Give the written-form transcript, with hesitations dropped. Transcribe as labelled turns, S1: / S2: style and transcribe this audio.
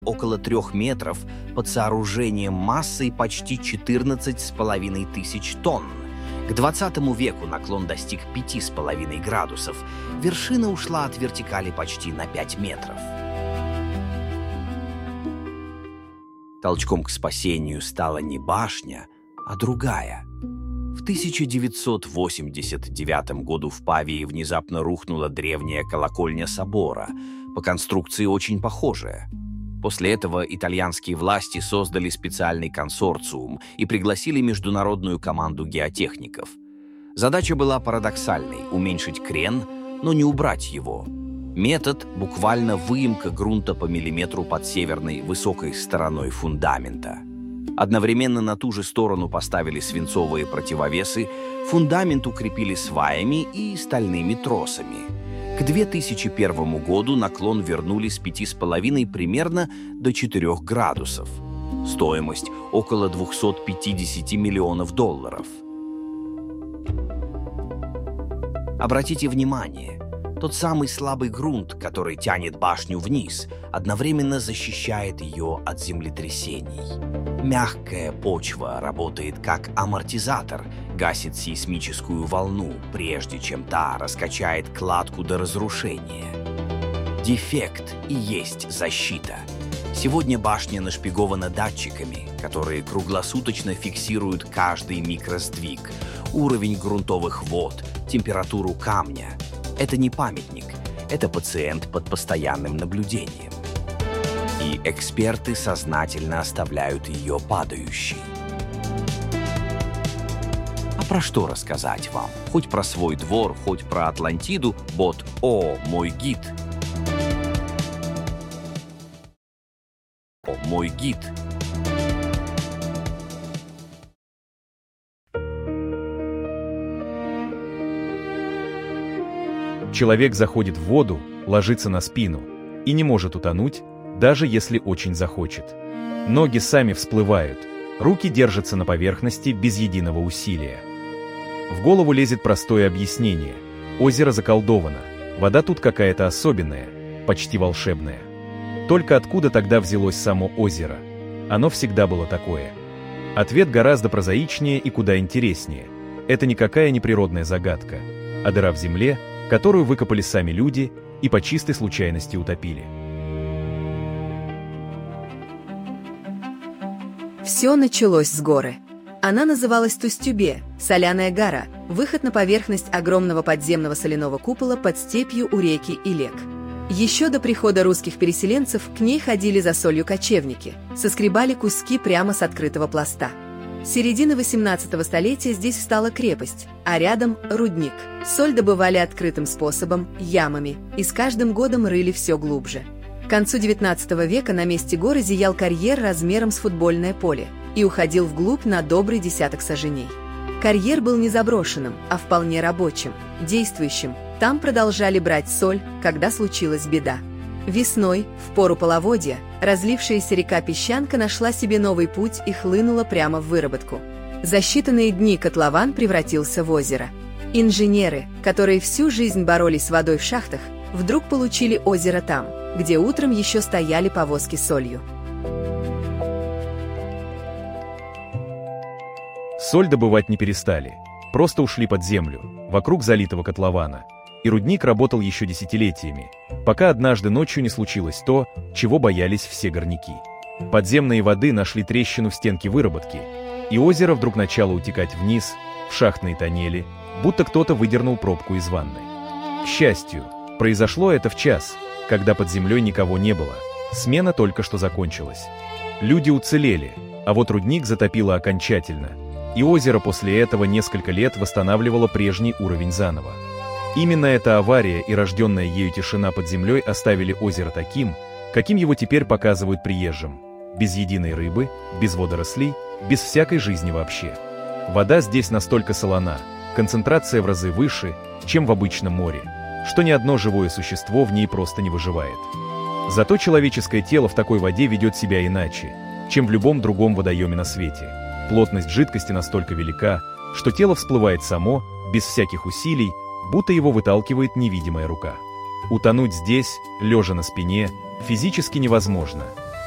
S1: около 3 метров под сооружением массой почти 14,5 тысяч тонн. К 20 веку наклон достиг 5,5 градусов. Вершина ушла от вертикали почти на 5 метров. Толчком к спасению стала не башня, а другая. В 1989 году в Павии внезапно рухнула древняя колокольня собора, по конструкции очень похожая. После этого итальянские власти создали специальный консорциум и пригласили международную команду геотехников. Задача была парадоксальной – уменьшить крен, но не убрать его. Метод – буквально выемка грунта по миллиметру под северной высокой стороной фундамента. Одновременно на ту же сторону поставили свинцовые противовесы, фундамент укрепили сваями и стальными тросами. К 2001 году наклон вернули с 5,5 примерно до 4 градусов. Стоимость – около 250 миллионов долларов. Обратите внимание, тот самый слабый грунт, который тянет башню вниз, одновременно защищает ее от землетрясений. Мягкая почва работает как амортизатор, гасит сейсмическую волну, прежде чем та раскачает кладку до разрушения. Дефект и есть защита. Сегодня башня нашпигована датчиками, которые круглосуточно фиксируют каждый микросдвиг, уровень грунтовых вод, температуру камня. Это не памятник, это пациент под постоянным наблюдением. И эксперты сознательно оставляют ее падающей. А про что рассказать вам? Хоть про свой двор, хоть про Атлантиду, бот «О, мой гид». О, мой гид.
S2: Человек заходит в воду, ложится на спину и не может утонуть, даже если очень захочет. Ноги сами всплывают, руки держатся на поверхности без единого усилия. В голову лезет простое объяснение. Озеро заколдовано, вода тут какая-то особенная, почти волшебная. Только откуда тогда взялось само озеро? Оно всегда было такое. Ответ гораздо прозаичнее и куда интереснее. Это никакая не природная загадка, а дыра в земле, которую выкопали сами люди и по чистой случайности утопили.
S3: Все началось с горы. Она называлась Тустюбе, Соляная гора, выход на поверхность огромного подземного соляного купола под степью у реки Илек. Еще до прихода русских переселенцев к ней ходили за солью кочевники, соскребали куски прямо с открытого пласта. С середины 18 столетия здесь встала крепость, а рядом – рудник. Соль добывали открытым способом, ямами, и с каждым годом рыли все глубже. К концу 19 века на месте горы зиял карьер размером с футбольное поле и уходил вглубь на добрый десяток саженей. Карьер был не заброшенным, а вполне рабочим, действующим. Там продолжали брать соль, когда случилась беда. Весной, в пору половодья, разлившаяся река Песчанка нашла себе новый путь и хлынула прямо в выработку. За считанные дни котлован превратился в озеро. Инженеры, которые всю жизнь боролись с водой в шахтах, вдруг получили озеро там, где утром еще стояли повозки с солью.
S2: Соль добывать не перестали, просто ушли под землю, вокруг залитого котлована. И рудник работал еще десятилетиями, пока однажды ночью не случилось то, чего боялись все горняки. Подземные воды нашли трещину в стенке выработки, и озеро вдруг начало утекать вниз, в шахтные тоннели, будто кто-то выдернул пробку из ванны. К счастью, произошло это в час, когда под землей никого не было, смена только что закончилась. Люди уцелели, а вот рудник затопило окончательно, и озеро после этого несколько лет восстанавливало прежний уровень заново. Именно эта авария и рожденная ею тишина под землей оставили озеро таким, каким его теперь показывают приезжим. Без единой рыбы, без водорослей, без всякой жизни вообще. Вода здесь настолько солона, концентрация в разы выше, чем в обычном море, что ни одно живое существо в ней просто не выживает. Зато человеческое тело в такой воде ведет себя иначе, чем в любом другом водоеме на свете. Плотность жидкости настолько велика, что тело всплывает само, без всяких усилий, будто его выталкивает невидимая рука. Утонуть здесь, лежа на спине, физически невозможно –